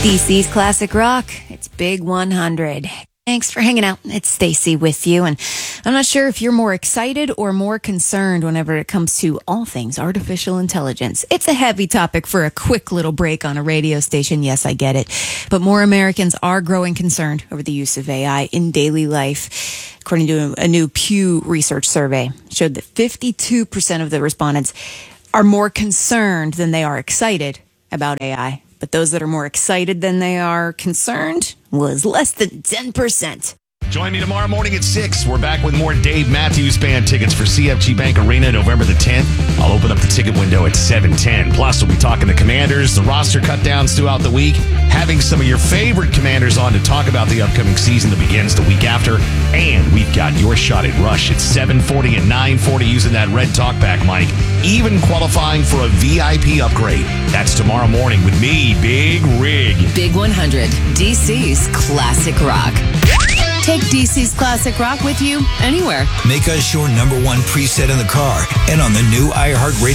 DC's Classic Rock. It's Big 100. Thanks for hanging out. It's Stacy with you, and I'm not sure if you're more excited or more concerned whenever it comes to all things artificial intelligence. It's a heavy topic for a quick little break on a radio station. Yes, I get it. But more Americans are growing concerned over the use of AI in daily life. According to a new Pew Research survey, showed that 52% of the respondents are more concerned than they are excited about AI. But those that are more excited than they are concerned was less than 10%. Join me tomorrow morning at 6. We're back with more Dave Matthews Band tickets for CFG Bank Arena November the 10th. I'll open up the ticket window at 7:10. Plus, we'll be talking to Commanders, the roster cutdowns throughout the week, having some of your favorite Commanders on to talk about the upcoming season that begins the week after. And we've got your shot at Rush at 7:40 and 9:40 using that red talkback mic, even qualifying for a VIP upgrade. That's tomorrow morning with me, Big Rig. Big 100, DC's Classic Rock. Take DC's Classic Rock with you anywhere. Make us your number one preset in the car and on the new iHeartRadio